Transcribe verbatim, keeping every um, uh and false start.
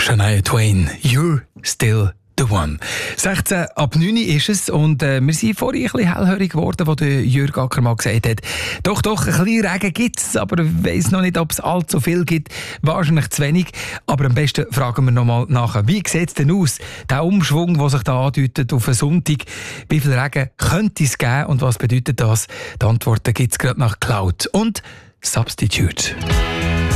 Shania Twain, You're Still the One. sechzehn ab neun ist es und äh, wir sind vorhin ein bisschen hellhörig geworden, wo der Jürg Ackermann gesagt hat, doch, doch, ein bisschen Regen gibt es, aber ich weiss noch nicht, ob es allzu viel gibt. Wahrscheinlich zu wenig, aber am besten fragen wir noch mal nach. Wie sieht es denn aus, der Umschwung, der sich da andeutet auf einen Sonntag? Wie viel Regen könnte es geben und was bedeutet das? Die Antworten gibt es gerade nach Cloud und Substitute.